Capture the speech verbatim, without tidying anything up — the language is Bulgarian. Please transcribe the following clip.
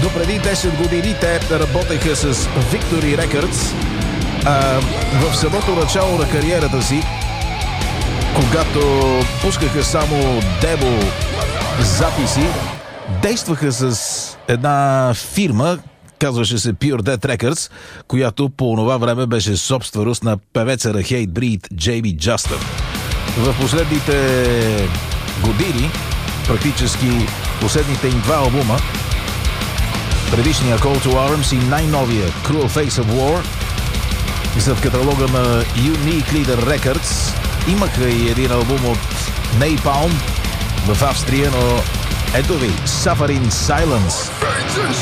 Допреди десет години те работеха с Victory Records. А, в самото начало на кариерата си, когато пускаха само демо записи, действаха с една фирма, казваше се Pure Dead Records, която по това време беше собственост на певеца на Hatebreed Джейми Джастън. В последните години, практически последните им два албума, предишния Call to Arms и най-новия Cruel Face of War, са в каталога на Unique Leader Records. Имаха и един албум от Napalm в Австрия, но ето ви Suffering Silence.